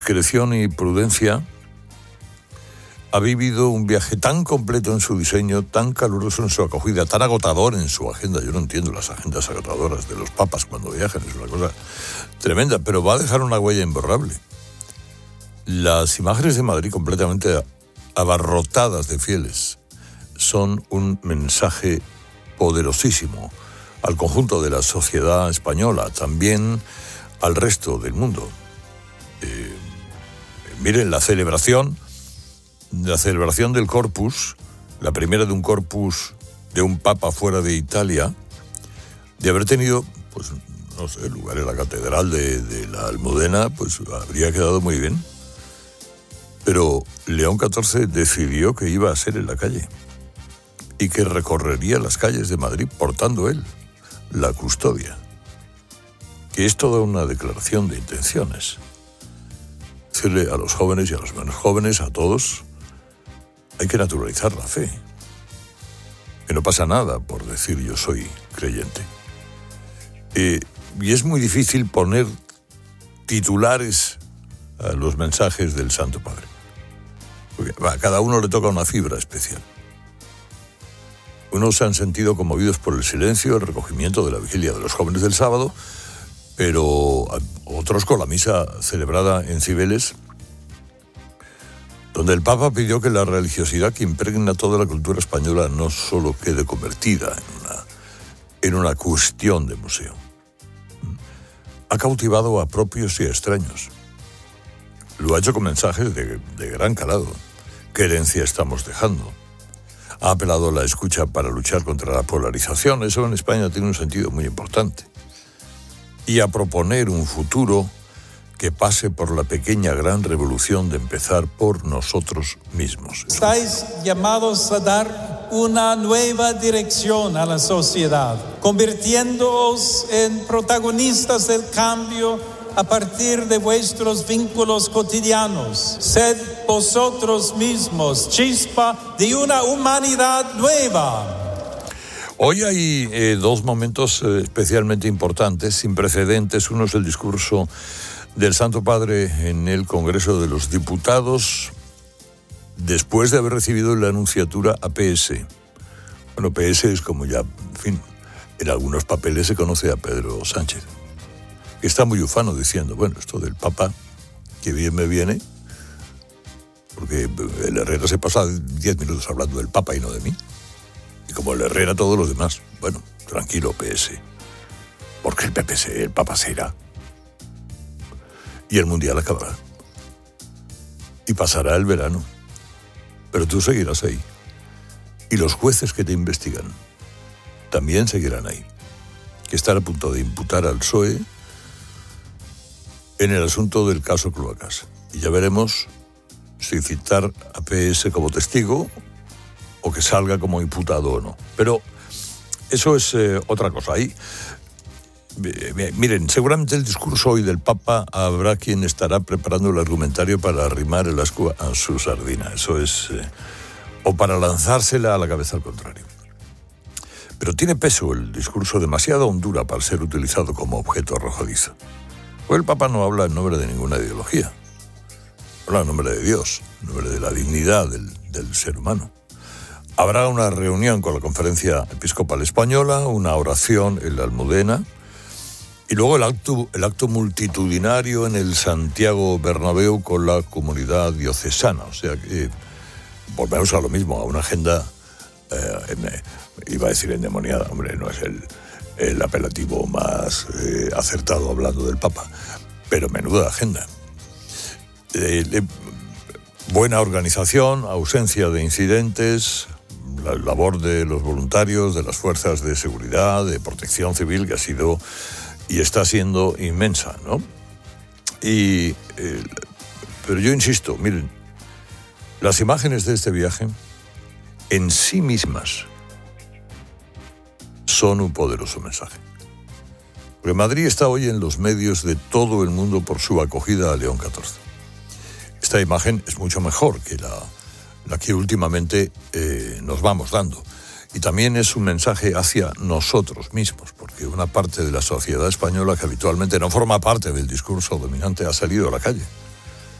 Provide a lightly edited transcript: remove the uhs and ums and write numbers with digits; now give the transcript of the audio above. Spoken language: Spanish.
discreción y prudencia, ha vivido un viaje tan completo en su diseño, tan caluroso en su acogida, tan agotador en su agenda. Yo no entiendo las agendas agotadoras de los papas cuando viajan, es una cosa tremenda, pero va a dejar una huella imborrable. Las imágenes de Madrid completamente abarrotadas de fieles son un mensaje poderosísimo al conjunto de la sociedad española, también al resto del mundo. Miren la celebración del Corpus, la primera de un Corpus de un papa fuera de Italia, de haber tenido, pues no sé, lugar en la catedral de la Almudena, pues habría quedado muy bien. Pero León XIV decidió que iba a ser en la calle y que recorrería las calles de Madrid portando él la custodia, que es toda una declaración de intenciones. Decirle a los jóvenes y a los menos jóvenes, a todos, hay que naturalizar la fe, que no pasa nada por decir yo soy creyente. Y es muy difícil poner titulares a los mensajes del Santo Padre, porque a cada uno le toca una fibra especial. Unos se han sentido conmovidos por el silencio, el recogimiento de la vigilia de los jóvenes del sábado, pero otros con la misa celebrada en Cibeles, donde el Papa pidió que la religiosidad que impregna toda la cultura española no solo quede convertida en una cuestión de museo. Ha cautivado a propios y a extraños. Lo ha hecho con mensajes de gran calado. ¿Qué herencia estamos dejando? Ha apelado a la escucha para luchar contra la polarización. Eso en España tiene un sentido muy importante. Y a proponer un futuro que pase por la pequeña gran revolución de empezar por nosotros mismos. Estáis llamados a dar una nueva dirección a la sociedad, convirtiéndoos en protagonistas del cambio a partir de vuestros vínculos cotidianos. Sed vosotros mismos chispa de una humanidad nueva. Hoy hay dos momentos especialmente importantes, sin precedentes. Uno es el discurso del Santo Padre en el Congreso de los Diputados, después de haber recibido la anunciatura a PS. Bueno, PS es como ya, en fin, en algunos papeles se conoce a Pedro Sánchez, que está muy ufano diciendo, bueno, esto del Papa, que bien me viene, porque el Herrera se pasa 10 minutos hablando del Papa y no de mí. Y como el Herrera, todos los demás. Bueno, tranquilo, PS. Porque el Papa se irá. Y el Mundial acabará. Y pasará el verano. Pero tú seguirás ahí. Y los jueces que te investigan también seguirán ahí. Que están a punto de imputar al PSOE en el asunto del caso Cloacas. Y ya veremos si citar a PS como testigo o que salga como imputado o no. Pero eso es otra cosa. Ahí, miren, seguramente el discurso hoy del Papa habrá quien estará preparando el argumentario para arrimar el ascua a su sardina. Eso es... o para lanzársela a la cabeza al contrario. Pero tiene peso el discurso, demasiado hondura para ser utilizado como objeto arrojadizo. Pues el Papa no habla en nombre de ninguna ideología. Habla en nombre de Dios, en nombre de la dignidad del ser humano. Habrá una reunión con la Conferencia Episcopal Española, una oración en la Almudena y luego el acto multitudinario en el Santiago Bernabéu con la comunidad diocesana. O sea que volvemos a lo mismo, a una agenda, iba a decir endemoniada, hombre, no es el apelativo más acertado hablando del Papa, pero menuda agenda. Buena organización, ausencia de incidentes, la labor de los voluntarios, de las fuerzas de seguridad, de protección civil, que ha sido y está siendo inmensa, ¿no? Pero yo insisto, miren, las imágenes de este viaje en sí mismas son un poderoso mensaje. Porque Madrid está hoy en los medios de todo el mundo por su acogida a León XIV. Esta imagen es mucho mejor que la que últimamente nos vamos dando. Y también es un mensaje hacia nosotros mismos, porque una parte de la sociedad española que habitualmente no forma parte del discurso dominante ha salido a la calle.